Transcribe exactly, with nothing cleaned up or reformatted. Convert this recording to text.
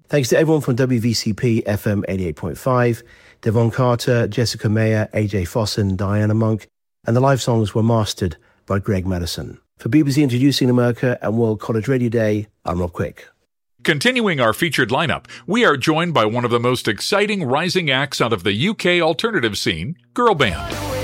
Thanks to everyone from W V C P F M eighty-eight point five, Devon Carter, Jessica Mayer, A J Fossen, Diana Monk, and the live songs were mastered by Greg Madison. For B B C Introducing America and World College Radio Day, I'm Rob Quick. Continuing our featured lineup, we are joined by one of the most exciting rising acts out of the U K alternative scene, Girl Band.